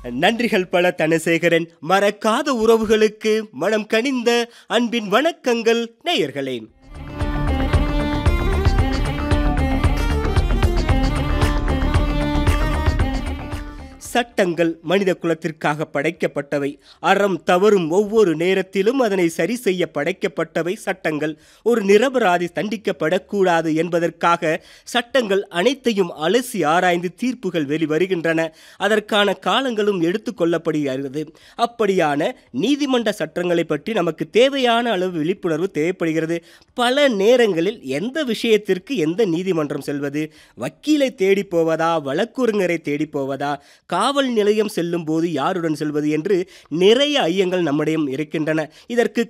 நன்றிகள் பல தனசேகரன். மறக்காத உறவுகளுக்கு மனம் கனிந்த அன்பின் வணக்கங்கள் நேயர்களே. சட்டங்கள் மனித குலத்திற்காக படைக்கப்பட்டவை. அறம் தவறும் ஒவ்வொரு நேரத்திலும் அதனை சரி செய்ய படைக்கப்பட்டவை சட்டங்கள். ஒரு நிரபராதி தண்டிக்கப்படக்கூடாது என்பதற்காக சட்டங்கள் அனைத்தையும் அலசி ஆராய்ந்து தீர்ப்புகள் வெளிவருகின்றன. அதற்கான காலங்களும் எடுத்துக்கொள்ளப்படுகிறது. அப்படியான நீதிமன்ற சட்டங்களை பற்றி நமக்கு தேவையான அளவு விழிப்புணர்வு தேவைப்படுகிறது. பல நேரங்களில் எந்த விஷயத்திற்கு எந்த நீதிமன்றம் செல்வது, வக்கீலை தேடி போவதா, வழக்குரைஞரை தேடி போவதா, காவல் நிலையம் செல்லும் போது யாருடன் செல்வது என்று நிறைய ஐயங்கள் நம்மிடம் இருக்கின்றன. இதற்கு